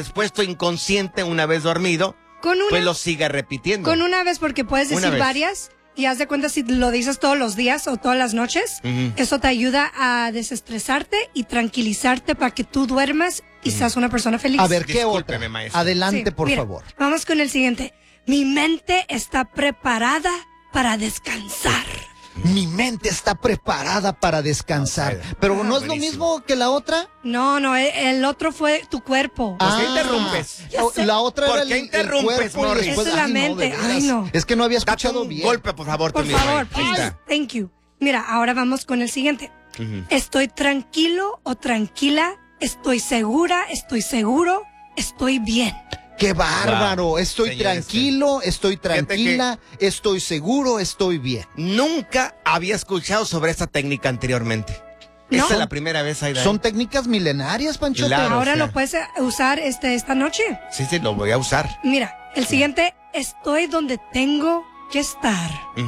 después tu inconsciente, una vez dormido, pues lo sigue repitiendo. Con una vez, porque puedes decir varias. Y haz de cuenta, si lo dices todos los días o todas las noches, eso te ayuda a desestresarte y tranquilizarte para que tú duermas y seas una persona feliz. A ver, ¿qué otra? Maestra. Adelante, por favor. Vamos con el siguiente. Mi mente está preparada para descansar. Mi mente está preparada para descansar. Pero ¿no es lo mismo que la otra? No, el otro fue tu cuerpo. ¿Por qué interrumpes? La otra era el cuerpo, Morris. Esa es la mente. No. Es que no había escuchado bien. Golpe, por favor. Por favor, please. Thank you. Mira, ahora vamos con el siguiente. Estoy tranquilo o tranquila. Estoy segura, estoy seguro, estoy bien. ¡Qué bárbaro! Estoy tranquilo, estoy tranquila, estoy seguro, estoy bien. Nunca había escuchado sobre esta técnica anteriormente. ¿No? Esta es la primera vez, Aida. Son técnicas milenarias, Panchote. Claro, ahora lo puedes usar esta noche. Sí, lo voy a usar. Mira, el siguiente, estoy donde tengo que estar.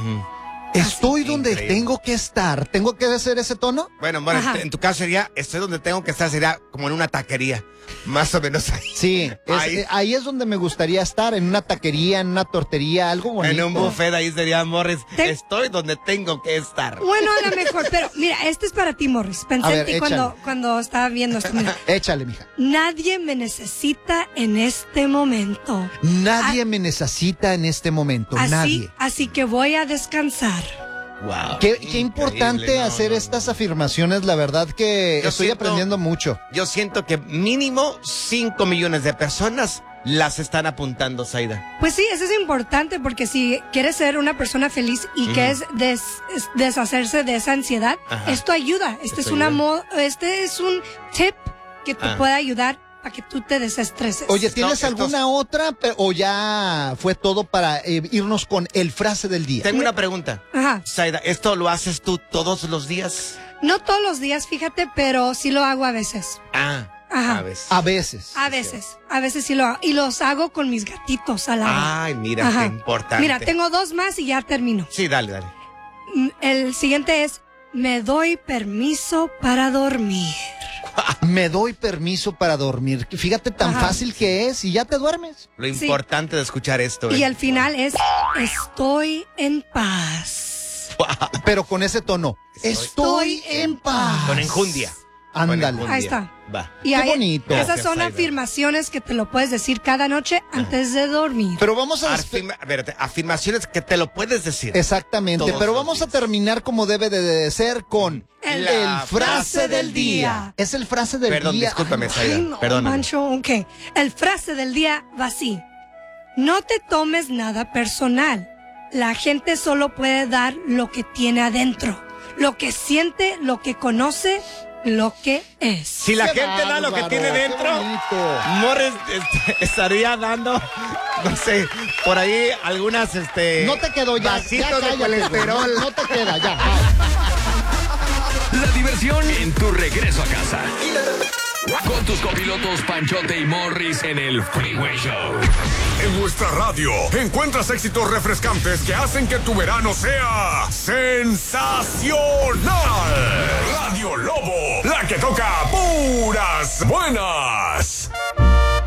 Estoy donde tengo que estar. ¿Tengo que hacer ese tono? Bueno, en tu caso sería, estoy donde tengo que estar, sería como en una taquería. Más o menos ahí. Sí, ahí es donde me gustaría estar, en una taquería, en una tortería, algo bonito. En un buffet, ahí sería, Morris, estoy donde tengo que estar. Bueno, a lo mejor, pero mira, este es para ti, Morris. Pensé en ti cuando estaba viendo esto. Mira. Échale, mija. Nadie me necesita en este momento. Nadie me necesita en este momento, nadie. Así que voy a descansar. Wow, qué importante hacer estas afirmaciones, la verdad que estoy aprendiendo mucho. Yo siento que mínimo 5 millones de personas las están apuntando, Zaida. Pues sí, eso es importante porque si quieres ser una persona feliz y quieres deshacerse de esa ansiedad, esto ayuda. Este es un tip que te puede ayudar para que tú te desestreses. Oye, ¿tienes alguna otra o ya fue todo para irnos con el frase del día? Tengo una pregunta. Zaida, ¿esto lo haces tú todos los días? No todos los días, fíjate, pero sí lo hago a veces. A veces. A veces sí lo hago. Y los hago con mis gatitos al lado. Ay, mira, qué importante. Mira, tengo 2 más y ya termino. Sí, dale. El siguiente es, me doy permiso para dormir. Me doy permiso para dormir. Fíjate tan fácil que es y ya te duermes. Lo importante de escuchar esto. Y al final es, estoy en paz. Pero con ese tono. Estoy en paz. Con enjundia. Ándale. Ahí está. Va. Y qué bonito. Esas son afirmaciones que te lo puedes decir cada noche antes de dormir. Pero vamos a... afirmaciones que te lo puedes decir. Exactamente. Pero vamos a terminar como debe de ser con el frase del día. Es el frase del día. Perdón, discúlpame, Zaida. Perdóname. Okay. El frase del día va así. No te tomes nada personal. La gente solo puede dar lo que tiene adentro. Lo que siente, lo que conoce, lo que es. Si la gente da lo que tiene dentro, Morris estaría dando, no sé, por ahí algunas, no te quedó ya. Vasitos de colesterol. No te queda, ya. La diversión en tu regreso a casa. Con tus copilotos Panchote y Morris en el Freeway Show. En nuestra radio encuentras éxitos refrescantes que hacen que tu verano sea sensacional. Radio Lobo, la que toca puras buenas.